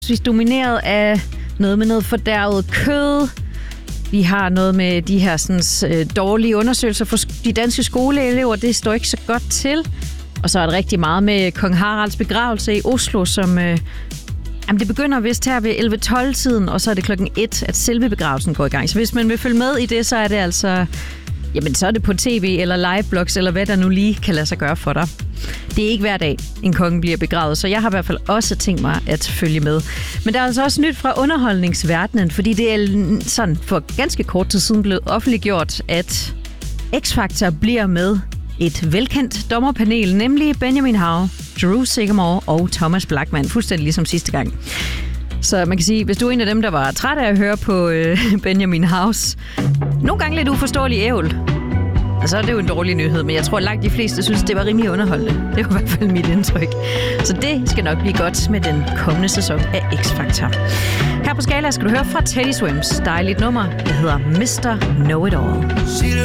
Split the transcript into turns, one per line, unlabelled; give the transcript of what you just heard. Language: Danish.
domineret af noget med noget fordærvet kød. Vi har noget med de her sådan, dårlige undersøgelser for de danske skoleelever. Det står ikke så godt til. Og så er det rigtig meget med kong Haralds begravelse i Oslo, som... det begynder vist her ved 11-12-tiden, og så er det 1:00, at selve begravelsen går i gang. Så hvis man vil følge med i det, så er det altså... Jamen, så er det på tv eller liveblogs, eller hvad der nu lige kan lade sig gøre for dig. Det er ikke hver dag, en konge bliver begravet, så jeg har i hvert fald også tænkt mig at følge med. Men der er altså også nyt fra underholdningsverdenen, fordi det er sådan for ganske kort tid siden blevet offentliggjort, at X-Factor bliver med et velkendt dommerpanel, nemlig Benjamin Hav, Drew Sigamore og Thomas Blachman, fuldstændig ligesom sidste gang. Så man kan sige, hvis du er en af dem, der var træt af at høre på Benjamin Havs nogle gange lidt uforståelige ævl, så er det jo en dårlig nyhed, men jeg tror, at langt de fleste synes, det var rimelig underholdende. Det var i hvert fald mit indtryk. Så det skal nok blive godt med den kommende sæson af X-Factor. Her på Skala skal du høre fra Teddy Swims dejligt nummer, der hedder Mr. Know It All.